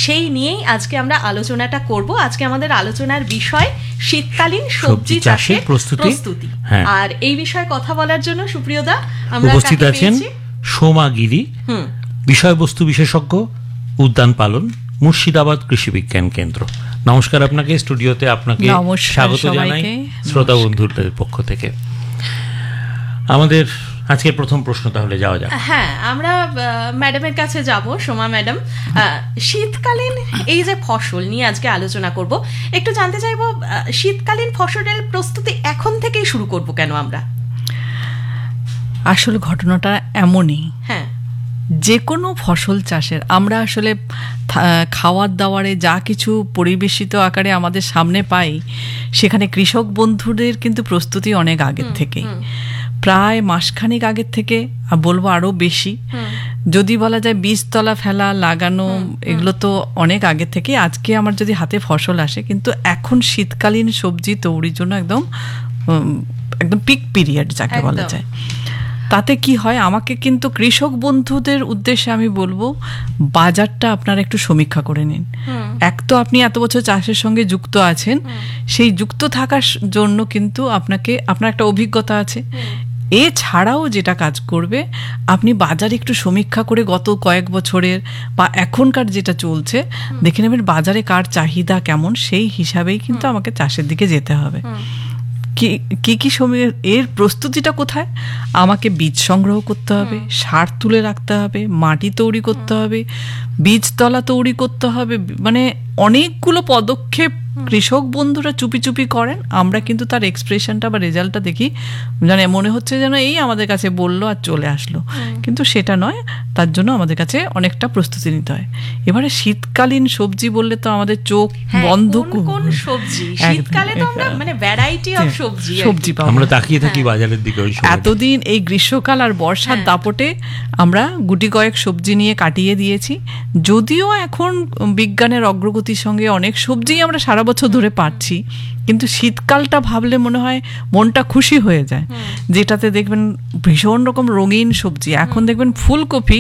সেই নিয়েই আজকে আমরা আলোচনাটা করব। আজকে আমাদের আলোচনার বিষয় শীতকালীন সবজি চাষের প্রস্তুতি। আর এই বিষয়ে কথা বলার জন্য সুপ্রিয়দা আমরা উপস্থিত আছেন সোমা গিরি, বিষয়বস্তু বিশেষজ্ঞ, উদ্যান পালন, মুর্শিদাবাদ কৃষি বিজ্ঞান কেন্দ্র। নমস্কার আপনাকে, স্টুডিওতে আপনাকে স্বাগত জানাই শ্রোতা বন্ধুদের পক্ষ থেকে। আমাদের আজকের প্রথম প্রশ্ন তাহলে যাওয়া যাক। হ্যাঁ, আমরা ম্যাডামের কাছে যাব। সোমা ম্যাডাম, শীতকালীন এই যে ফসল নিয়ে আজকে আলোচনা করব, একটু জানতে চাইবো শীতকালীন ফসলের প্রস্তুতি এখন থেকেই শুরু করব কেন আমরা? আসলে ঘটনাটা এমনই, হ্যাঁ, যে কোনো ফসল চাষের আমরা আসলে খাওয়ার দাওয়ারে যা কিছু পরিবেশিত আকারে আমাদের সামনে পাই, সেখানে কৃষক বন্ধুদের কিন্তু প্রস্তুতি অনেক আগের থেকেই, প্রায় মাসখানেক আগের থেকে, বলবো আরো বেশি। যদি বলা যায় বীজতলা ফেলা, লাগানো, এগুলো তো অনেক আগে থেকে। আজকে আমার যদি হাতে ফসল আসে, কিন্তু এখন শীতকালীন সবজি তৈরির জন্য একদম পিক পিরিয়ড যাকে বলা যায়। তাতে কি হয়, আমাকে কিন্তু কৃষক বন্ধুদের উদ্দেশ্যে আমি বলবো, বাজারটা আপনারা একটু সমীক্ষা করে নিন। এক তো আপনি এত বছর চাষের সঙ্গে যুক্ত আছেন, সেই যুক্ত থাকার জন্য কিন্তু আপনার একটা অভিজ্ঞতা আছে। এছাড়াও যেটা কাজ করবে, আপনি বাজারে একটু সমীক্ষা করে গত কয়েক বছরের বা এখনকার যেটা চলছে দেখে নেবেন বাজারে কার চাহিদা কেমন, সেই হিসাবেই কিন্তু আমাকে চাষের দিকে যেতে হবে। কি সময় এর প্রস্তুতিটা কোথায়? আমাকে বীজ সংগ্রহ করতে হবে, সার তুলে রাখতে হবে, মাটি তৈরি করতে হবে, বীজতলা তৈরি করতে হবে, মানে অনেকগুলো পদক্ষেপ কৃষক বন্ধুরা চুপি চুপি করেন। আমরা কিন্তু তার এক্সপ্রেশনটা বা রেজাল্টটা দেখি, মানে মনে হচ্ছে যেন এই আমাদের কাছে বললো আর চলে আসলো, কিন্তু সেটা নয়। তার জন্য আমাদের কাছে অনেকটা প্রস্তুতি নিতে হয়। এবারে শীতকালীন সবজি বললে তো আমাদের চোখ বন্ধ। কোন সবজি শীতকালে? তো আমরা মানে ভ্যারাইটি অফ সবজি পাবো, আমরা তাকিয়ে থাকি বাজারের দিকে। এতদিন এই গ্রীষ্মকাল আর বর্ষার দাপটে আমরা গুটি কয়েক সবজি নিয়ে কাটিয়ে দিয়েছি। যদিও এখন বিজ্ঞানের অগ্রগতির সঙ্গে অনেক সবজি আমরা সারা বছর ধরে পাচ্ছি, কিন্তু শীতকালটা ভাবলে মনে হয় মনটা খুশি হয়ে যায়, যেটাতে দেখবেন ভীষণ রকম রঙিন সবজি। এখন দেখবেন ফুলকপি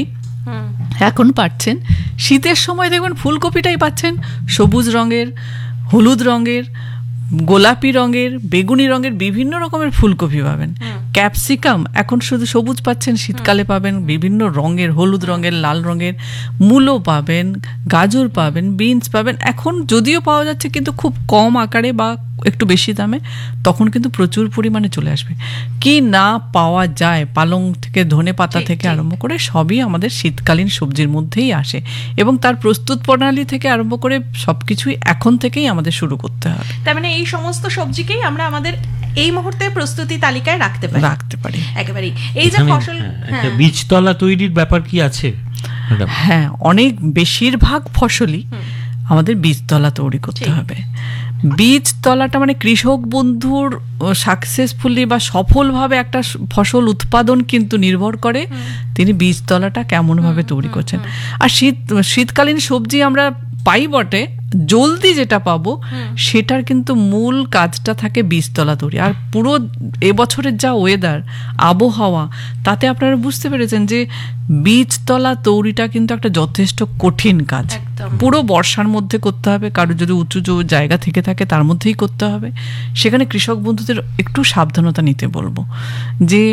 এখন পাচ্ছেন, শীতের সময় দেখবেন ফুলকপিটাই পাচ্ছেন সবুজ রঙের, হলুদ রঙের, গোলাপি রঙের, বেগুনি রঙের, বিভিন্ন রকমের ফুলকপি পাবেন। ক্যাপসিকাম এখন শুধু সবুজ পাচ্ছেন, শীতকালে পাবেন বিভিন্ন রঙের, হলুদ রঙের, লাল রঙের। মূলো পাবেন, গাজর পাবেন, বিনস পাবেন। এখন যদিও পাওয়া যাচ্ছে কিন্তু খুব কম আকারে বা একটু বেশি দামে, তখন কিন্তু প্রচুর পরিমাণে চলে আসবে। কি না পাওয়া যায়, পালং থেকে ধনে পাতা থেকে আরম্ভ করে সবই আমাদের শীতকালীন সবজির মধ্যেই আসে, এবং তার প্রস্তুত প্রণালী থেকে আরম্ভ করে সবকিছুই এখন থেকেই আমাদের শুরু করতে হবে। তার মানে এই সমস্ত সবজিকেই আমরা আমাদের এই মুহূর্তে প্রস্তুতি তালিকায় রাখতে পারি একেবারেই। এই যে ফসল, বীজতলা তৈরির ব্যাপার কি আছে? হ্যাঁ, অনেক বেশিরভাগ ফসলই আমাদের বীজতলা তৈরি করতে হবে। বীজতলাটা মানে কৃষক বন্ধুর সাকসেসফুলি বা সফলভাবে একটা ফসল উৎপাদন কিন্তু নির্ভর করে তিনি বীজতলাটা কেমনভাবে তৈরি করছেন। আর শীতকালীন সবজি আমরা পাই বটে, জলদি যেটা পাবো সেটার কিন্তু মূল কাজটা থাকে বীজতলা তৈরি। আর পুরো এবছরের যা ওয়েদার, আবহাওয়া, তাতে আপনারা বুঝতে পেরেছেন যে বীজতলা তৈরিটা কিন্তু একটা যথেষ্ট কঠিন কাজ। পুরো বর্ষার মধ্যে করতে হবে, কারো যদি উঁচু জায়গা থেকে থাকে তার মধ্যেই করতে হবে। সেখানে কৃষক বন্ধুদের একটু সাবধানতা নিতে বলবো, যে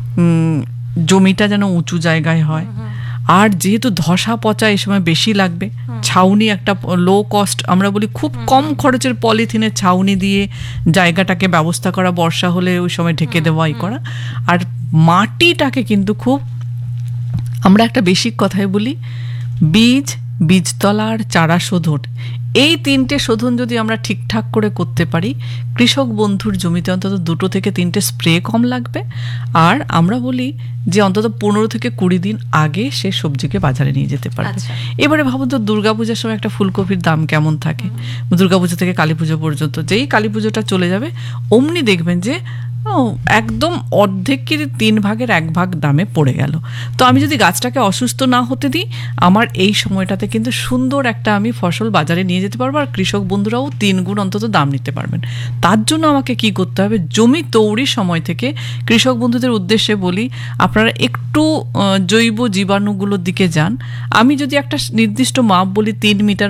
জমিটা যেন উঁচু জায়গায় হয়। আর যেহেতু ধসা পচা এই সময় বেশি লাগবে, ছাউনি একটা লো কস্ট, আমরা বলি খুব কম খরচের পলিথিনের ছাউনি দিয়ে জায়গাটাকে ব্যবস্থা করা, বর্ষা হলে ওই সময় ঢেকে দেওয়াই করা। আর মাটিটাকে কিন্তু খুব, আমরা একটা বেসিক কথাই বলি, বীজতলা আর চারা শোধন, এই তিনটে শোধন যদি আমরা ঠিকঠাক করে করতে পারি, কৃষক বন্ধুর জমিতে অন্তত 2 থেকে 3টে স্প্রে কম লাগবে। আর আমরা বলি যে অন্তত 15 থেকে 20 দিন আগে সে সবজিকে বাজারে নিয়ে যেতে পারবে। এবারে ভাবুন তো, দুর্গাপূজার সময় একটা ফুলকপির দাম কেমন থাকে, দুর্গাপূজা থেকে কালী পুজো পর্যন্ত। যেই কালী পুজোটা চলে যাবে, অমনি দেখবেন যে একদম অর্ধেক কি 3 ভাগের 1 ভাগ দামে পড়ে গেল। তো আমি যদি গাছটাকে অসুস্থ না হতে দিই, আমার এই সময়টাতে কিন্তু সুন্দর একটা আমি ফসল বাজারে নিয়ে যেতে পারবো, আর কৃষক বন্ধুরাও 3 গুণ অন্তত দাম নিতে পারবেন। তার জন্য আমাকে কি করতে হবে, জমি তৈরির সময় থেকে কৃষক বন্ধুদের উদ্দেশ্যে বলি, আপনারা একটু জৈব জীবাণুগুলোর দিকে যান। আমি যদি একটা নির্দিষ্ট মাপ বলি 3 মিটার